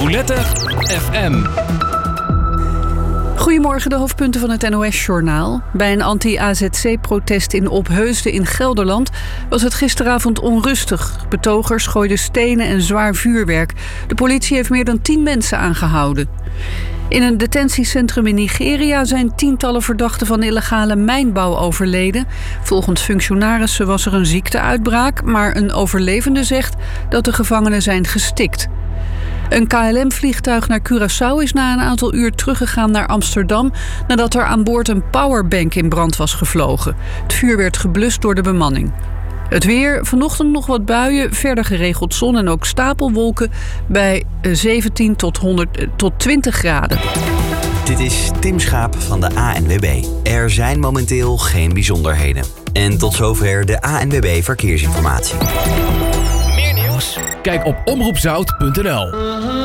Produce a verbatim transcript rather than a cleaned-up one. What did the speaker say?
Boulette F M. Goedemorgen, de hoofdpunten van het N O S-journaal. Bij een anti-A Z C-protest in Opheusden in Gelderland was het gisteravond onrustig. Betogers gooiden stenen en zwaar vuurwerk. De politie heeft meer dan tien mensen aangehouden. In een detentiecentrum in Nigeria zijn tientallen verdachten van illegale mijnbouw overleden. Volgens functionarissen was er een ziekteuitbraak, maar een overlevende zegt dat de gevangenen zijn gestikt. Een K L M-vliegtuig naar Curaçao is na een aantal uur teruggegaan naar Amsterdam nadat er aan boord een powerbank in brand was gevlogen. Het vuur werd geblust door de bemanning. Het weer, vanochtend nog wat buien, verder geregeld zon en ook stapelwolken bij zeventien tot, honderd, tot twintig graden. Dit is Tim Schaap van de A N W B. Er zijn momenteel geen bijzonderheden. En tot zover de A N W B Verkeersinformatie. Meer nieuws? Kijk op omroep zout punt n l.